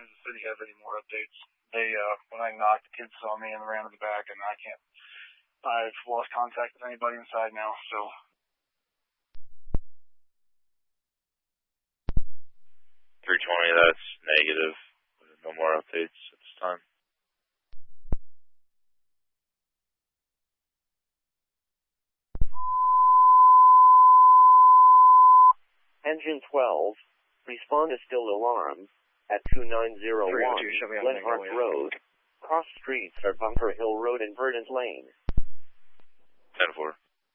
does the city have any more updates? They, when I knocked, the kids saw me and ran to the back, and I've lost contact with anybody inside now, so. 320, that's negative. No more updates at this time. Engine 12, respond to still alarm at 2901 Glenhart Road. Cross streets are Bunker Hill Road and Verdant Lane. 10-4.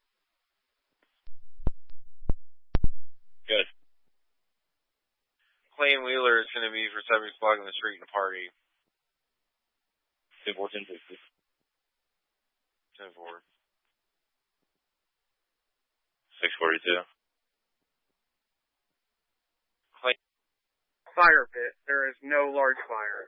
Good. Clayton Wheeler is going to be for 7 o'clock in the street in a party. 10-4, 10-50. 10-4. 642. Fire pit. There is no large fire.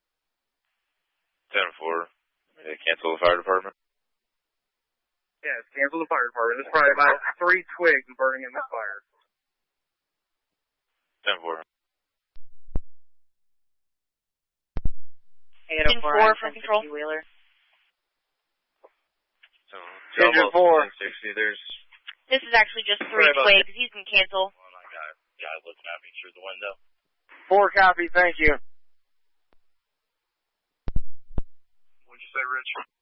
10-4. They cancel the fire department? Yes, cancel the fire department. There's probably about 3 twigs burning in this fire. 10-4. 10-4 from control. Wheeler. So, Engine 4. 60, there's... This is actually just 3 twigs. You can cancel. Well, I got a guy looking at me through the window. 4 copy, thank you. What'd you say, Rich?